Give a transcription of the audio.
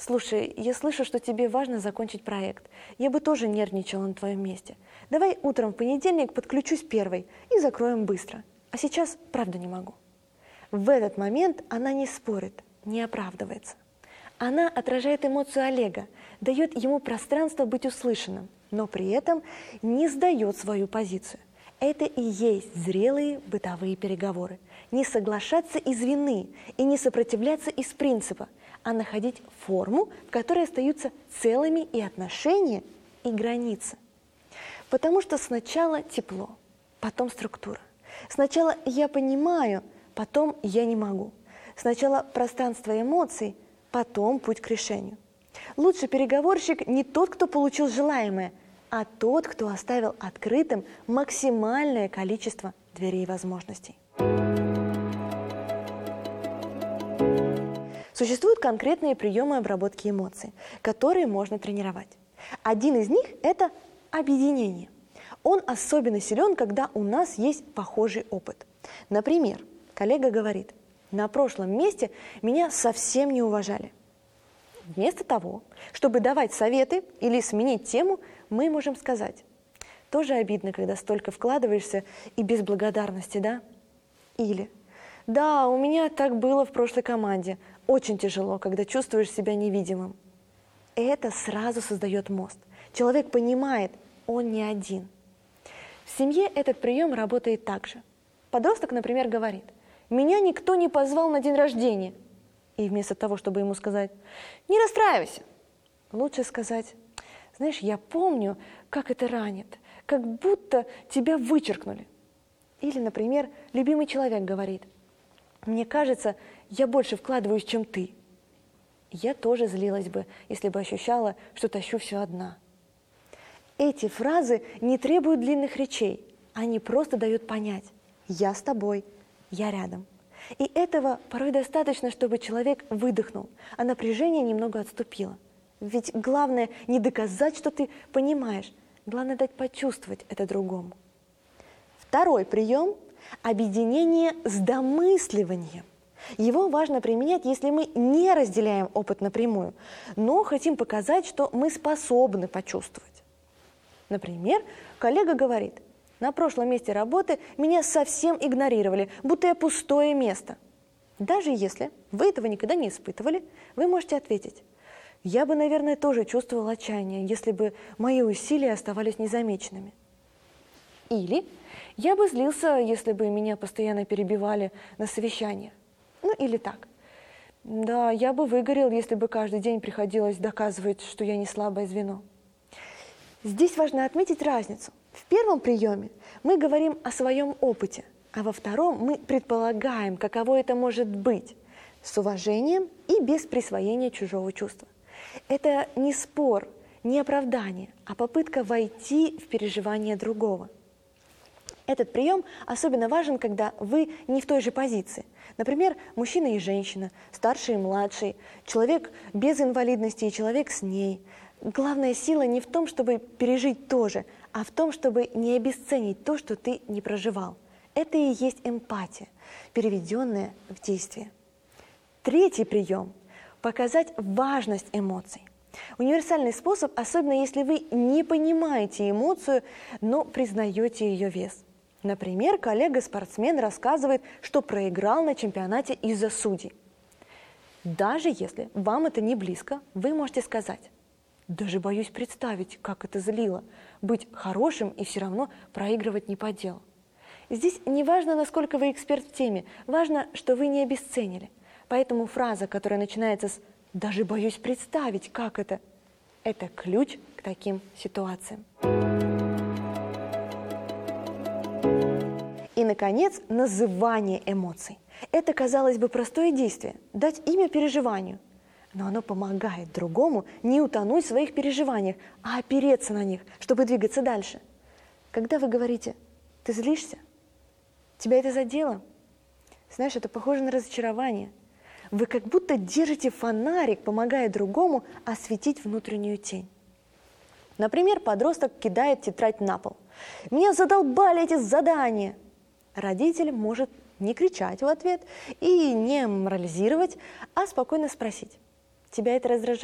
Слушай, я слышу, что тебе важно закончить проект. Я бы тоже нервничала на твоем месте. Давай утром в понедельник подключусь первой и закроем быстро. А сейчас правда не могу. В этот момент она не спорит, не оправдывается. Она отражает эмоцию Олега, дает ему пространство быть услышанным, но при этом не сдает свою позицию. Это и есть зрелые бытовые переговоры. Не соглашаться из вины и не сопротивляться из принципа, а находить форму, в которой остаются целыми и отношения, и границы. Потому что сначала тепло, потом структура. Сначала я понимаю, потом я не могу. Сначала пространство эмоций, потом путь к решению. Лучший переговорщик не тот, кто получил желаемое, а тот, кто оставил открытым максимальное количество дверей и возможностей. Существуют конкретные приемы обработки эмоций, которые можно тренировать. Один из них – это объединение. Он особенно силен, когда у нас есть похожий опыт. Например, коллега говорит: «На прошлом месте меня совсем не уважали». Вместо того, чтобы давать советы или сменить тему, мы можем сказать: «Тоже обидно, когда столько вкладываешься и без благодарности, да?» Или: «Да, у меня так было в прошлой команде. Очень тяжело, когда чувствуешь себя невидимым». Это сразу создает мост. Человек понимает, он не один. В семье этот прием работает так же. Подросток, например, говорит: «Меня никто не позвал на день рождения». И вместо того, чтобы ему сказать: «Не расстраивайся», лучше сказать: «Знаешь, я помню, как это ранит, как будто тебя вычеркнули». Или, например, любимый человек говорит: «Мне кажется, я больше вкладываюсь, чем ты». Я тоже злилась бы, если бы ощущала, что тащу все одна. Эти фразы не требуют длинных речей, они просто дают понять: я с тобой, я рядом. И этого порой достаточно, чтобы человек выдохнул, а напряжение немного отступило. Ведь главное не доказать, что ты понимаешь, главное дать почувствовать это другому. Второй прием – объединение с домысливанием. Его важно применять, если мы не разделяем опыт напрямую, но хотим показать, что мы способны почувствовать. Например, коллега говорит: «На прошлом месте работы меня совсем игнорировали, будто я пустое место». Даже если вы этого никогда не испытывали, вы можете ответить: «Я бы, наверное, тоже чувствовал отчаяние, если бы мои усилия оставались незамеченными». Или: «Я бы злился, если бы меня постоянно перебивали на совещаниях». Ну или так: «Да, я бы выгорел, если бы каждый день приходилось доказывать, что я не слабое звено». Здесь важно отметить разницу. В первом приеме мы говорим о своем опыте, а во втором мы предполагаем, каково это может быть, с уважением и без присвоения чужого чувства. Это не спор, не оправдание, а попытка войти в переживание другого. Этот прием особенно важен, когда вы не в той же позиции. Например, мужчина и женщина, старший и младший, человек без инвалидности и человек с ней. Главная сила не в том, чтобы пережить то же, а в том, чтобы не обесценить то, что ты не проживал. Это и есть эмпатия, переведенная в действие. Третий прием – показать важность эмоций. Универсальный способ, особенно если вы не понимаете эмоцию, но признаете ее вес. Например, коллега-спортсмен рассказывает, что проиграл на чемпионате из-за судей. Даже если вам это не близко, вы можете сказать: «Даже боюсь представить, как это злило, быть хорошим и все равно проигрывать не по делу». Здесь не важно, насколько вы эксперт в теме, важно, что вы не обесценили. Поэтому фраза, которая начинается с «даже боюсь представить, как это» – это ключ к таким ситуациям. И, наконец, называние эмоций. Это, казалось бы, простое действие – дать имя переживанию. Но оно помогает другому не утонуть в своих переживаниях, а опереться на них, чтобы двигаться дальше. Когда вы говорите «ты злишься?», тебя это задело? Знаешь, это похоже на разочарование. Вы как будто держите фонарик, помогая другому осветить внутреннюю тень. Например, подросток кидает тетрадь на пол. «Меня задолбали эти задания!» Родитель может не кричать в ответ и не морализировать, а спокойно спросить: «Тебя это раздражает?»